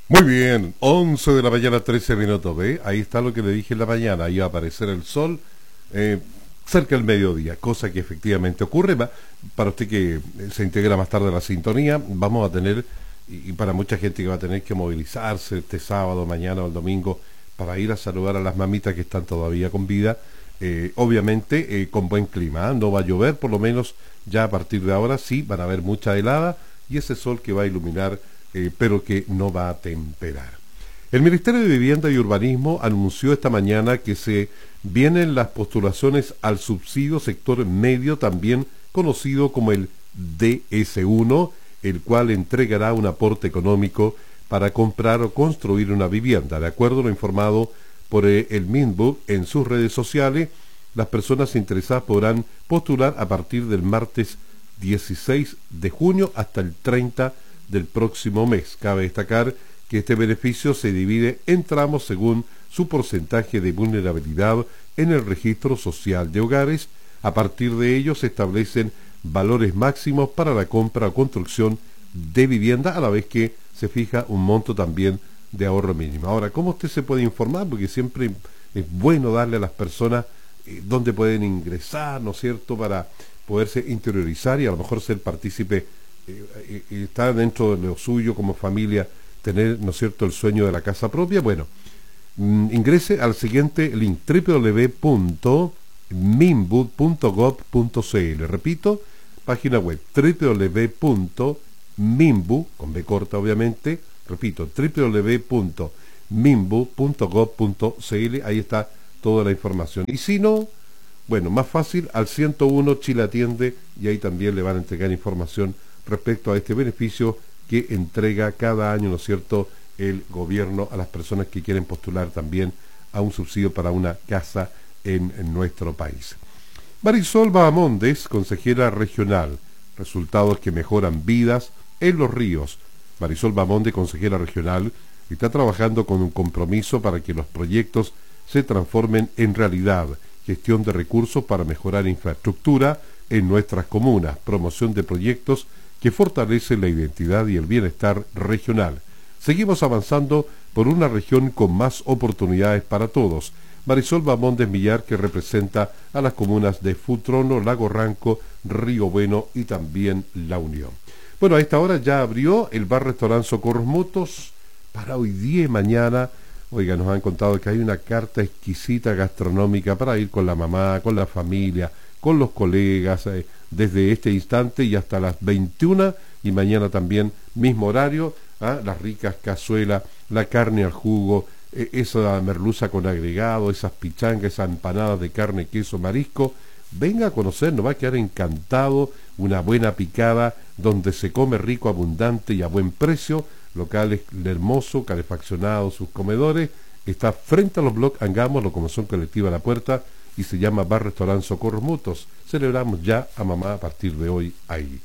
Muy bien, 11 de la mañana, 13 minutos, ¿ve? Ahí está lo que le dije en la mañana, ahí va a aparecer el sol eh, cerca del mediodía, cosa que efectivamente ocurre. Para usted que se integra más tarde a la sintonía, vamos a tener, y para mucha gente que va a tener que movilizarse este sábado, mañana o el domingo, para ir a saludar a las mamitas que están todavía con vida, obviamente con buen clima, ¿ah? No va a llover, por lo menos ya a partir de ahora sí, van a haber mucha helada y ese sol que va a iluminar pero que no va a temperar. El Ministerio de Vivienda y Urbanismo anunció esta mañana que se vienen las postulaciones al subsidio sector medio, también conocido como el DS1, el cual entregará un aporte económico para comprar o construir una vivienda. De acuerdo a lo informado por el MINBU en sus redes sociales, las personas interesadas podrán postular a partir del martes 16 de junio hasta el 30 del próximo mes. Cabe destacar que este beneficio se divide en tramos según su porcentaje de vulnerabilidad en el registro social de hogares. A partir de ello se establecen valores máximos para la compra o construcción de vivienda, a la vez que se fija un monto también de ahorro mínimo. Ahora, ¿cómo usted se puede informar? Porque siempre es bueno darle a las personas dónde pueden ingresar, ¿no es cierto?, para poderse interiorizar y a lo mejor ser partícipe, está dentro de lo suyo como familia, tener, ¿no es cierto?, el sueño de la casa propia. Bueno, ingrese al siguiente link: www.minbud.gov.cl. Repito, página web www.minbu, con B corta obviamente, repito, www.minbu.gov.cl. Ahí está toda la información. Y si no, bueno, más fácil, al 101 Chile Atiende, y ahí también le van a entregar información respecto a este beneficio que entrega cada año, ¿no es cierto?, el gobierno a las personas que quieren postular también a un subsidio para una casa en nuestro país. Marisol Bahamondes, consejera regional, resultados que mejoran vidas en Los Ríos. Marisol Bahamondes, consejera regional, está trabajando con un compromiso para que los proyectos se transformen en realidad: gestión de recursos para mejorar infraestructura en nuestras comunas, promoción de proyectos que fortalecen la identidad y el bienestar regional. Seguimos avanzando por una región con más oportunidades para todos. Marisol Bahamondes Millar, que representa a las comunas de Futrono, Lago Ranco, Río Bueno y también La Unión. Bueno, a esta hora ya abrió el bar-restaurante Socorros Mutuos para hoy día y mañana. Oiga, nos han contado que hay una carta exquisita gastronómica para ir con la mamá, con la familia, con los colegas, desde este instante y hasta las 21, y mañana también mismo horario, las ricas cazuelas, la carne al jugo, esa merluza con agregado, esas pichangas, esas empanadas de carne, queso, marisco. Venga a conocer, nos va a quedar encantado. Una buena picada donde se come rico, abundante y a buen precio. Locales hermoso, calefaccionado, sus comedores. Está frente a los bloques Angamos, locomoción colectiva a la puerta, y se llama Bar Restaurante Socorros Mutuos. Celebramos ya a mamá a partir de hoy ahí.